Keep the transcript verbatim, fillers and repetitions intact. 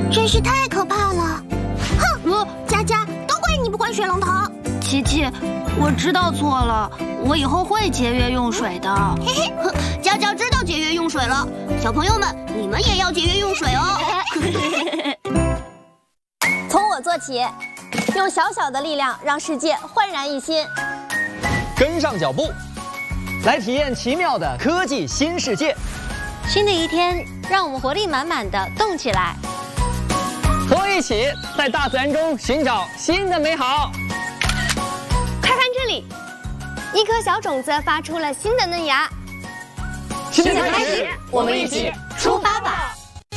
真是太可怕了！哼，呃，佳佳，都怪你不关水龙头。 琪琪，我知道错了，我以后会节约用水的。 嘿嘿，哼，佳佳知道节约用水了，小朋友们，你们也要节约用水哦。 从我做起，用小小的力量让世界焕然一新。 跟上脚步，来体验奇妙的科技新世界。 新的一天，让我们活力满满的动起来。 和我一起在大自然中寻找新的美好。 快看这里，一颗小种子发出了新的嫩芽。 现在开始，我们一起出发吧！